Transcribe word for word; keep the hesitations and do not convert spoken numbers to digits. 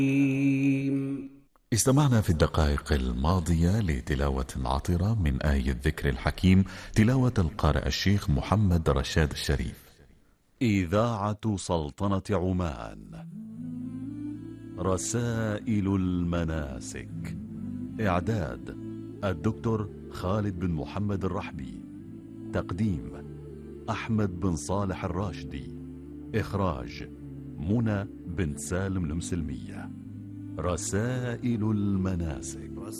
استمعنا في الدقائق الماضية لتلاوة عطرة من آية الذكر الحكيم، تلاوة القارئ الشيخ محمد رشاد الشريف. إذاعة سلطنة عمان. رسائل المناسك. إعداد الدكتور خالد بن محمد الرحبي. تقديم أحمد بن صالح الراشدي. إخراج منى بن سالم المسلمية. رسائل المناسك.